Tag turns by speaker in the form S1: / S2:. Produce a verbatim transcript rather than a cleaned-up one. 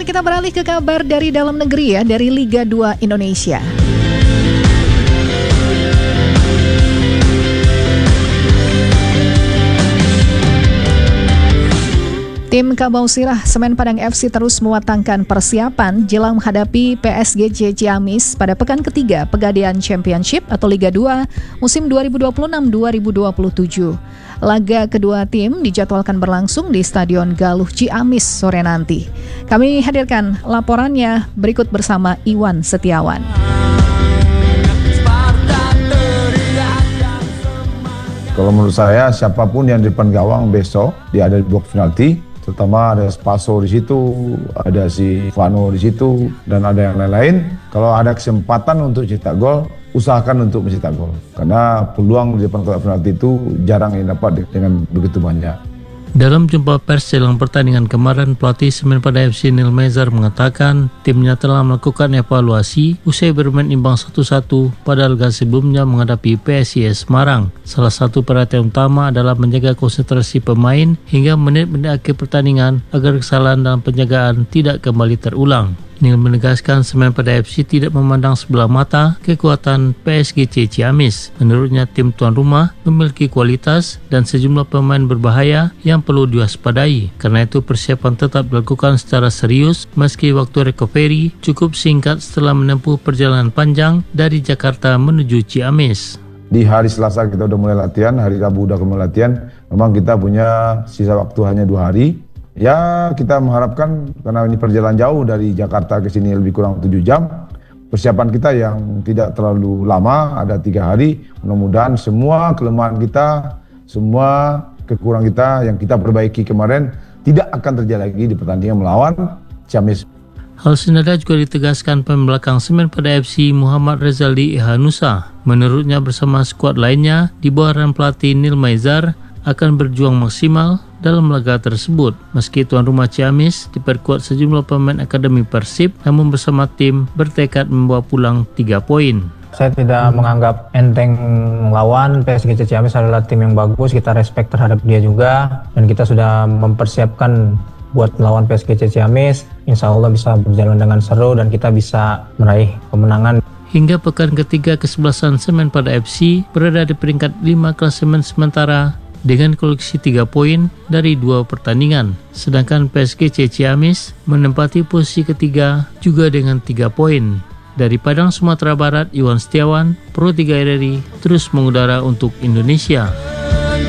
S1: Saudara, kita beralih ke kabar dari dalam negeri ya, dari Liga dua Indonesia. Tim Kabau Sirah Semen Padang F C terus mematangkan persiapan jelang menghadapi P S G C Ciamis pada pekan ketiga Pegadaian Championship atau Liga dua musim dua ribu dua puluh enam dua ribu dua puluh tujuh. Laga kedua tim dijadwalkan berlangsung di Stadion Galuh Ciamis sore nanti. Kami hadirkan laporannya berikut bersama Iwan Setiawan.
S2: Kalau menurut saya, siapapun yang di depan gawang besok, dia ada di blok penalti. Terutama ada Spaso di situ, ada si Vano di situ, dan ada yang lain-lain. Kalau ada kesempatan untuk cetak gol, usahakan untuk mencetak gol. Karena peluang di depan kotak penalti itu jarang yang dapat dengan begitu banyak.
S3: Dalam jumpa pers jelang pertandingan kemarin, pelatih Semen Padang F C Neil Mezar mengatakan timnya telah melakukan evaluasi usai bermain imbang satu satu pada laga sebelumnya menghadapi P S I S Semarang. Salah satu perhatian utama adalah menjaga konsentrasi pemain hingga menit-menit akhir pertandingan agar kesalahan dalam penjagaan tidak kembali terulang. Neil menegaskan Semen Padang F C tidak memandang sebelah mata kekuatan P S G C Ciamis. Menurutnya tim tuan rumah memiliki kualitas dan sejumlah pemain berbahaya yang perlu diwaspadai. Karena itu persiapan tetap dilakukan secara serius meski waktu recovery cukup singkat setelah menempuh perjalanan panjang dari Jakarta menuju Ciamis.
S2: Di hari Selasa kita udah mulai latihan, hari Rabu udah mulai latihan. Memang kita punya sisa waktu hanya dua hari. Ya, kita mengharapkan karena ini perjalanan jauh dari Jakarta ke sini lebih kurang tujuh jam. Persiapan kita yang tidak terlalu lama, ada tiga hari. Mudah-mudahan semua kelemahan kita, semua kekurangan kita yang kita perbaiki kemarin tidak akan terjadi lagi di pertandingan melawan Ciamis.
S3: Hal senada juga ditegaskan pemain belakang Semen Padang F C Muhammad Rezaldi Ihanusa. Menurutnya bersama skuad lainnya di bawah arahan pelatih Neil Mezar akan berjuang maksimal dalam laga tersebut. Meski tuan rumah Ciamis diperkuat sejumlah pemain akademi Persib, namun bersama tim bertekad membawa pulang tiga poin.
S4: Saya tidak menganggap enteng lawan. P S G C Ciamis adalah tim yang bagus, kita respect terhadap dia juga, dan kita sudah mempersiapkan buat melawan P S G C Ciamis. Insya Allah bisa berjalan dengan seru dan kita bisa meraih kemenangan.
S3: Hingga pekan ketiga kesebelasan Semen Padang F C berada di peringkat lima klasemen sementara dengan koleksi tiga poin dari dua pertandingan. Sedangkan P S G C Ciamis menempati posisi ketiga juga dengan tiga poin. Dari Padang, Sumatera Barat, Iwan Setiawan, Pro tiga R R I, terus mengudara untuk Indonesia.